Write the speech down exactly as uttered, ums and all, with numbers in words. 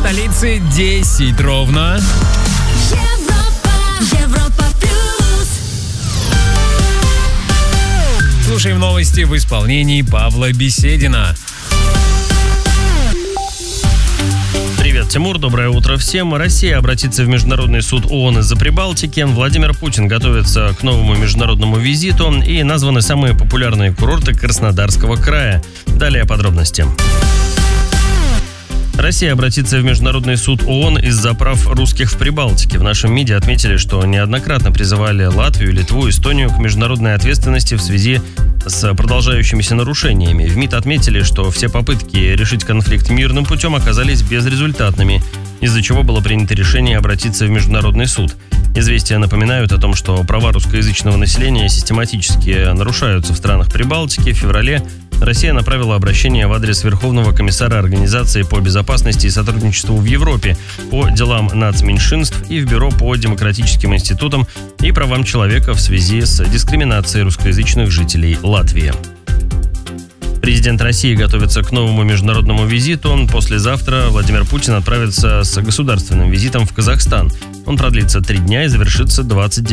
столицы десять ровно. Европа, Европа плюс. Слушаем новости в исполнении Павла Беседина. Привет, Тимур, доброе утро всем. Россия обратится в Международный суд ООН из-за Прибалтики. Владимир Путин готовится к новому международному визиту и названы самые популярные курорты Краснодарского края. Далее подробности. Россия обратится в Международный суд ООН из-за прав русских в Прибалтике. В нашем МИДе отметили, что неоднократно призывали Латвию, Литву, Эстонию к международной ответственности в связи с продолжающимися нарушениями. В МИД отметили, что все попытки решить конфликт мирным путем оказались безрезультатными, из-за чего было принято решение обратиться в Международный суд. Известия напоминают о том, что права русскоязычного населения систематически нарушаются в странах Прибалтики. В феврале Россия направила обращение в адрес Верховного комиссара Организации по безопасности и сотрудничеству в Европе по делам нацменьшинств и в Бюро по демократическим институтам и правам человека в связи с дискриминацией русскоязычных жителей Латвии. Президент России готовится к новому международному визиту. Послезавтра Владимир Путин отправится с государственным визитом в Казахстан. Он продлится три дня и завершится двадцать девятого